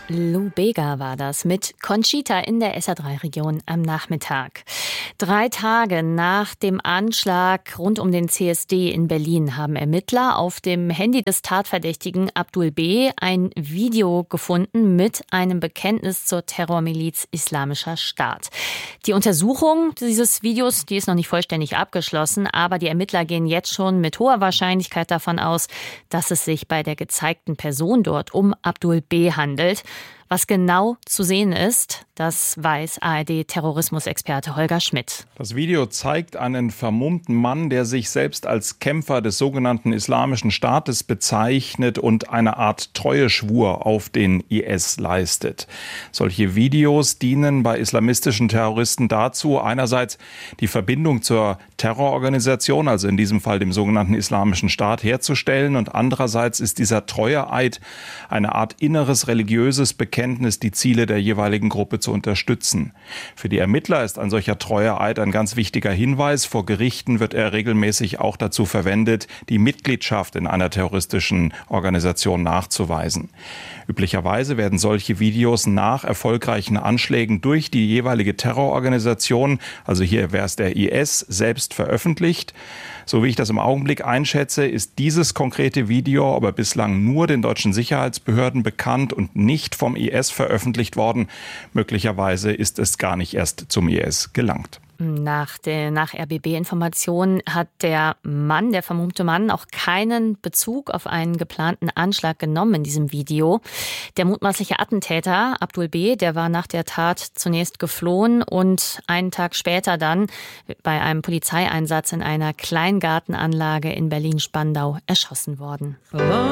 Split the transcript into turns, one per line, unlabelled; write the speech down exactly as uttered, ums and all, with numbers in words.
Lou Bega war das mit Conchita in der S R drei Region am Nachmittag. Drei Tage nach dem Anschlag rund um den C S D in Berlin haben Ermittler auf dem Handy des Tatverdächtigen Abdul B. ein Video gefunden mit einem Bekenntnis zur Terrormiliz Islamischer Staat. Die Untersuchung dieses Videos, die ist noch nicht vollständig abgeschlossen, aber die Ermittler gehen jetzt schon mit hoher Wahrscheinlichkeit davon aus, dass es sich bei der gezeigten Person dort um Abdul B. handelt. Was genau zu sehen ist, das weiß A R D-Terrorismusexperte Holger Schmidt.
Das Video zeigt einen vermummten Mann, der sich selbst als Kämpfer des sogenannten Islamischen Staates bezeichnet und eine Art Treueschwur auf den I S leistet. Solche Videos dienen bei islamistischen Terroristen dazu, einerseits die Verbindung zur Terrororganisation, also in diesem Fall dem sogenannten Islamischen Staat, herzustellen, und andererseits ist dieser Treueeid eine Art inneres religiöses Bekenntnis, die Ziele der jeweiligen Gruppe zu unterstützen. Für die Ermittler ist ein solcher Treueeid ein ganz wichtiger Hinweis. Vor Gerichten wird er regelmäßig auch dazu verwendet, die Mitgliedschaft in einer terroristischen Organisation nachzuweisen. Üblicherweise werden solche Videos nach erfolgreichen Anschlägen durch die jeweilige Terrororganisation, also hier wäre es der I S, selbst veröffentlicht. So wie ich das im Augenblick einschätze, ist dieses konkrete Video aber bislang nur den deutschen Sicherheitsbehörden bekannt und nicht vom I S veröffentlicht worden. Möglicherweise ist es gar nicht erst zum I S gelangt.
Nach, der, nach R B B-Informationen hat der Mann, der vermummte Mann, auch keinen Bezug auf einen geplanten Anschlag genommen in diesem Video. Der mutmaßliche Attentäter, Abdul B., der war nach der Tat zunächst geflohen und einen Tag später dann bei einem Polizeieinsatz in einer Kleingartenanlage in Berlin-Spandau erschossen worden.